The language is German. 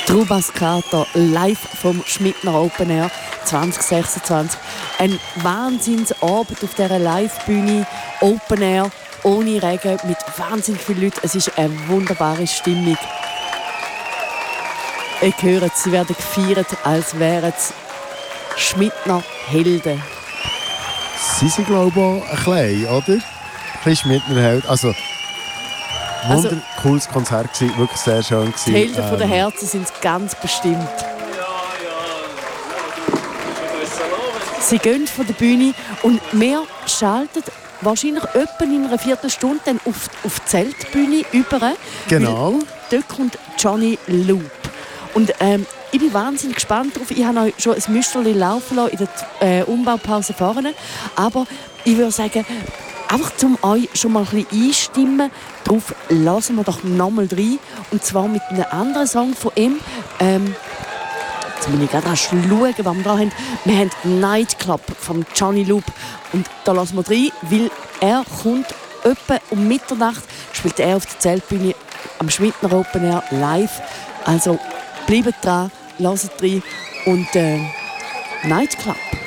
Trubas Carter live vom Schmidtner Open Air 2026. Ein Wahnsinnsabend auf dieser Live-Bühne, Open Air, ohne Regen, mit wahnsinnig vielen Leuten. Es ist eine wunderbare Stimmung. Ich höre es, sie werden gefeiert, als wären es Schmidtner Helden. Sie sind, glaube ich, auch ein klein, oder? Ein bisschen Schmidtner Held. Also, cooles Konzert gewesen, wirklich sehr schön gewesen. Die Helden von den Herzen sind es ganz bestimmt. Sie gehen von der Bühne und wir schalten wahrscheinlich etwa in einer Viertelstunde dann auf die Zeltbühne über. Genau. Dort kommt Johnny Loop. Und ich bin wahnsinnig gespannt darauf. Ich habe euch schon ein Müsterchen laufen lassen in der Umbaupause vorne. Aber ich würde sagen, einfach um euch schon mal ein bisschen einstimmen, darauf lassen wir doch nochmal rein. Und zwar mit einem anderen Song von ihm. Jetzt muss ich gerade schauen, was wir da haben. Wir haben Nightclub von Johnny Loop. Und da lassen wir rein, weil er kommt etwa um Mitternacht, spielt er auf der Zeltbühne am Schmidtner Open Air live. Also bleibt dran, lasst rein und Nightclub.